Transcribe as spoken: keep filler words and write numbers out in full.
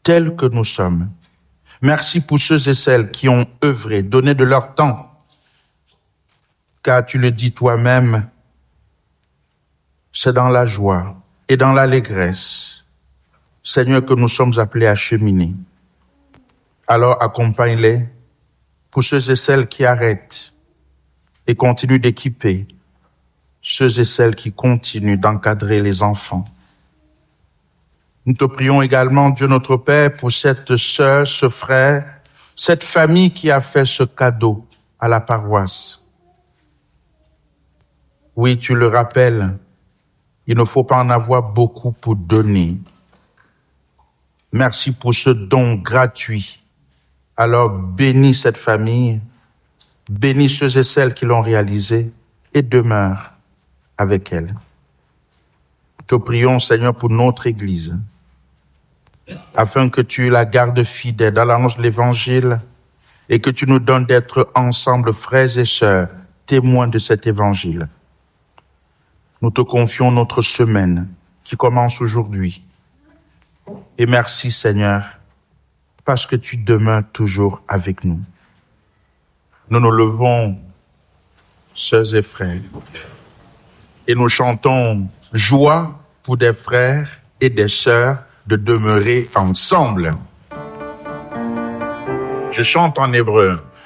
tels que nous sommes. Merci pour ceux et celles qui ont œuvré, donné de leur temps, car tu le dis toi-même, c'est dans la joie et dans l'allégresse, Seigneur, que nous sommes appelés à cheminer. Alors accompagne-les pour ceux et celles qui arrêtent et continuent d'équiper, ceux et celles qui continuent d'encadrer les enfants. Nous te prions également, Dieu notre Père, pour cette sœur, ce frère, cette famille qui a fait ce cadeau à la paroisse. Oui, tu le rappelles, il ne faut pas en avoir beaucoup pour donner. Merci pour ce don gratuit. Alors bénis cette famille, bénis ceux et celles qui l'ont réalisé et demeure avec elle. Te prions, Seigneur, pour notre Église, afin que tu la gardes fidèle dans l'annonce de l'Évangile et que tu nous donnes d'être ensemble, frères et sœurs, témoins de cet Évangile. Nous te confions notre semaine qui commence aujourd'hui. Et merci, Seigneur, parce que tu demeures toujours avec nous. Nous nous levons, sœurs et frères, et nous chantons joie pour des frères et des sœurs de demeurer ensemble. Je chante en hébreu.